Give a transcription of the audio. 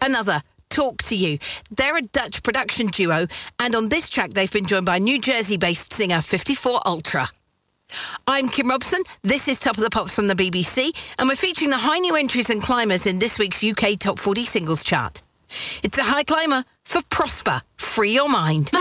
another, Talk to You. They're a Dutch production duo, and on this track they've been joined by New Jersey-based singer 54 Ultra. I'm Kim Robson, this is Top of the Pops from the BBC, and we're featuring the high new entries and climbers in this week's UK Top 40 Singles Chart. It's a high climber for Prosper, Free Your Mind.